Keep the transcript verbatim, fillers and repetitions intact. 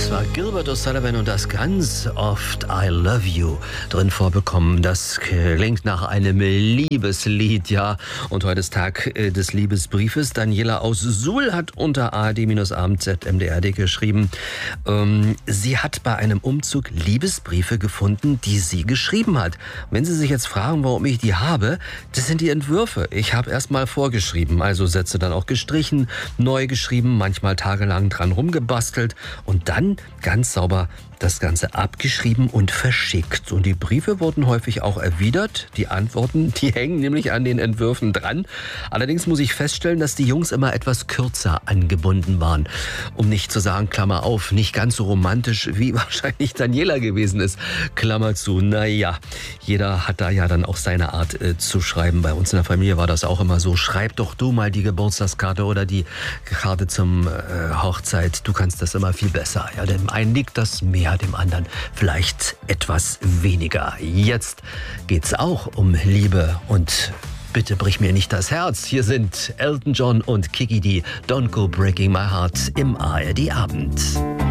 Das war Gilbert O'Sullivan und das ganz oft I Love You drin vorbekommen. Das klingt nach einem Liebeslied, ja. Und heute ist Tag des Liebesbriefes. Daniela aus Suhl hat unter A R D-Abend punkt M D R D geschrieben, ähm, sie hat bei einem Umzug Liebesbriefe gefunden, die sie geschrieben hat. Wenn Sie sich jetzt fragen, warum ich die habe, das sind die Entwürfe. Ich habe erst mal vorgeschrieben, also Sätze dann auch gestrichen, neu geschrieben, manchmal tagelang dran rumgebastelt und dann ganz sauber das Ganze abgeschrieben und verschickt. Und die Briefe wurden häufig auch erwidert. Die Antworten, die hängen nämlich an den Entwürfen dran. Allerdings muss ich feststellen, dass die Jungs immer etwas kürzer angebunden waren. Um nicht zu sagen, Klammer auf, nicht ganz so romantisch, wie wahrscheinlich Daniela gewesen ist. Klammer zu, naja, jeder hat da ja dann auch seine Art äh, zu schreiben. Bei uns in der Familie war das auch immer so. Schreib doch du mal die Geburtstagskarte oder die Karte zum äh, Hochzeit. Du kannst das immer viel besser. Ja, dem einen liegt das mehr, dem anderen vielleicht etwas weniger. Jetzt geht's auch um Liebe und bitte brich mir nicht das Herz. Hier sind Elton John und Kiki D. Don't Go Breaking My Heart im A R D-Abend.